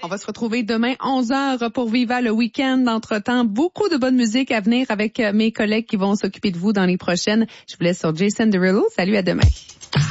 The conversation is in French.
On va se retrouver demain 11h pour Viva le week-end. Entre-temps, beaucoup de bonne musique à venir avec mes collègues qui vont s'occuper de vous dans les prochaines. Je vous laisse sur Jason Derulo. Salut, à demain.